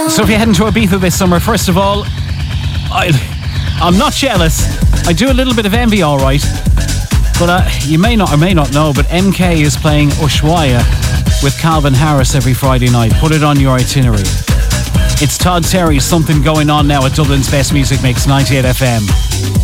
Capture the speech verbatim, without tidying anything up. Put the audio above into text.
So if you're heading to Ibiza this summer, first of all, I, I'm not jealous. I do a little bit of envy, all right. But uh, you may not or may not know, but M K is playing Ushuaia with Calvin Harris every Friday night. Put it on your itinerary. It's Todd Terry's Something Going On Now at Dublin's Best Music Mix, ninety-eight F M.